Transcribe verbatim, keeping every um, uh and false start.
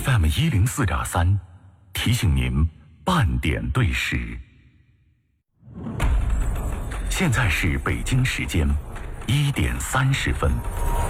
F M 一零四点三，提醒您半点对时。现在是北京时间一点三十分。